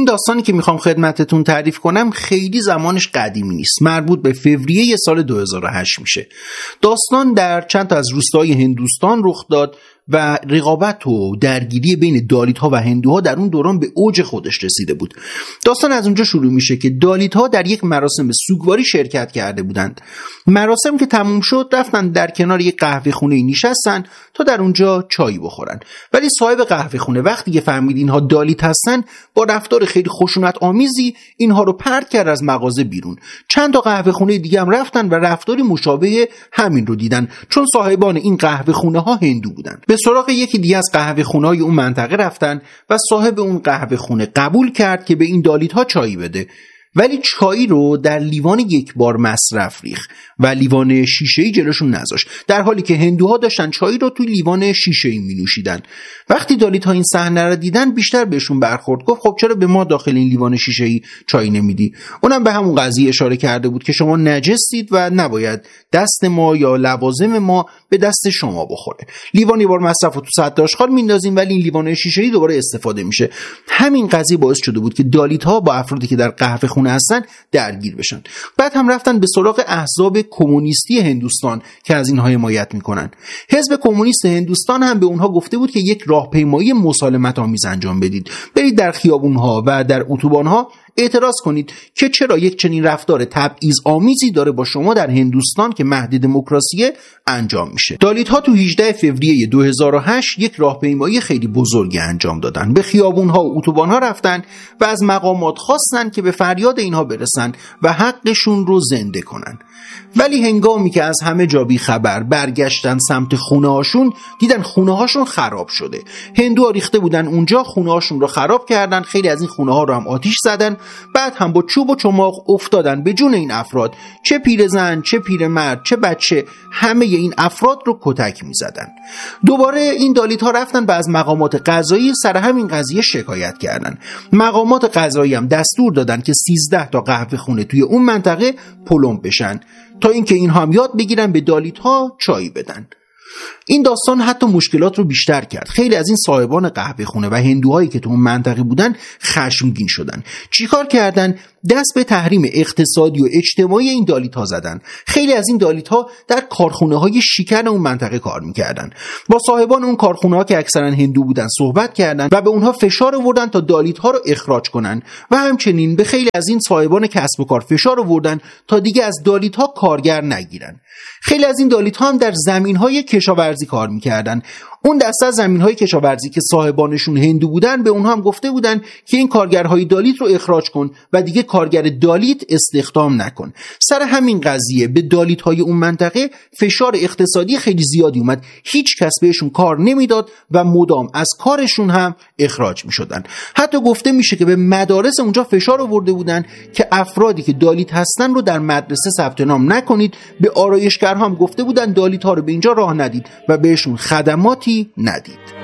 داستانی که میخوام خدمتتون تعریف کنم خیلی زمانش قدیمی نیست، مربوط به فوریه سال 2008 میشه. داستان در چند تا از روستاهای هندوستان رخ داد و رقابت و درگیری بین دالیت‌ها و هندوها در اون دوران به اوج خودش رسیده بود. داستان از اونجا شروع میشه که دالیت‌ها در یک مراسم سوگواری شرکت کرده بودند. مراسم که تموم شد رفتن در کنار یک قهوه خونه نشستن تا در اونجا چای بخورن. ولی صاحب قهوه خونه وقتی که فهمید اینها دالیت هستن، با رفتار خیلی خشونت آمیزی اینها رو پرت کرد از مغازه بیرون. چند تا قهوه خونه دیگه هم رفتن و رفتاری مشابه همین رو دیدن، چون صاحبان این قهوه خونه ها هندو بودن. به سراغ یکی دیگه از قهوه خونه‌های اون منطقه رفتن و صاحب اون قهوه خونه قبول کرد که به این دالیت ها چای بده، ولی چای رو در لیوان یک بار مصرف ریخت و لیوان شیشه‌ای جلوشون نذاشت، در حالی که هندوها داشتن چای رو توی لیوان شیشه‌ای می‌نوشیدن. وقتی دالیت‌ها این صحنه رو دیدن بیشتر بهشون برخورد، گفت خب چرا به ما داخل این لیوان شیشه‌ای چای نمیدی؟ اونم به همون قضیه اشاره کرده بود که شما نجسید و نباید دست ما یا لوازم ما به دست شما بخوره. لیوان یه بار مصرف رو تو سطل آشغال میندازیم ولی این لیوان شیشه‌ای دوباره استفاده میشه. همین قضیه باعث شده بود که دالیت‌ها با افرادی که در قهوه خونه هستن درگیر بشن. بعد هم رفتن به سراغ احزاب کمونیستی هندوستان که از اینها حمایت میکنن. حزب کمونیست هندوستان هم به اونها گفته بود که یک راهپیمایی مسالمت آمیز انجام بدید، برید در خیابونها و در اتوبانها اعتراض کنید که چرا یک چنین رفتار تبعیض آمیزی داره با شما در هندوستان که مهد دموکراسی انجام میشه. دالیت‌ها تو 18 فوریه 2008 یک راهپیمایی خیلی بزرگی انجام دادن. به خیابون‌ها و اتوبان‌ها رفتن و از مقامات خواستن که به فریاد اینها برسن و حقشون رو زنده کنن. ولی هنگامی که از همه جا بی خبر برگشتن سمت خونه‌هاشون، دیدن خونه‌هاشون خراب شده. هندوها ریخته بودن اونجا، خونه‌هاشون رو خراب کردن، خیلی از این خونه‌ها رو هم آتش زدن. بعد هم با چوب و چماق افتادن به جون این افراد، چه پیرزن، چه پیرمرد، چه بچه، همه این افراد رو کتک می‌زدن. دوباره این دالیت‌ها رفتن و از مقامات قضایی سر همین قضیه شکایت کردن. مقامات قضایی هم دستور دادن که 13 تا قهوه خونه توی اون منطقه پلمب بشن تا اینکه اینها هم یاد بگیرن به دالیت‌ها چای بدن. این داستان حتی مشکلات رو بیشتر کرد. خیلی از این صاحبان قهوه خونه و هندوهایی که تو اون منطقه بودن خشمگین شدن. چیکار کردن؟ دست به تحریم اقتصادی و اجتماعی این دالیت‌ها زدن. خیلی از این دالیت‌ها در کارخونه‌های شیکن اون منطقه کار می‌کردن. با صاحبان اون کارخونه‌ها که اکثرا هندو بودن صحبت کردن و به اونها فشار آوردن تا دالیت‌ها رو اخراج کنن و همچنین به خیلی از این صاحبان کسب و کار فشار آوردن تا دیگه از دالیت‌ها کارگر نگیرن. خیلی از این دالیت‌ها هم در زمین‌های کشاورزی کار می‌کردن. اون دسته از زمین‌های کشاورزی که صاحبانشون هندو بودن به اونها هم گفته بودن که این کارگرهای دالیت رو اخراج کن و دیگه کارگر دالیت استخدام نکن. سر همین قضیه به دالیت‌های اون منطقه فشار اقتصادی خیلی زیادی اومد. هیچ کس بهشون کار نمیداد و مدام از کارشون هم اخراج می‌شدن. حتی گفته میشه که به مدارس اونجا فشار آورده بودن که افرادی که دالیت هستن رو در مدرسه ثبت نام نکنید. به آرایشگرها هم گفته بودن دالیت‌ها رو به اینجا راه ندید و بهشون خدماتی ندید.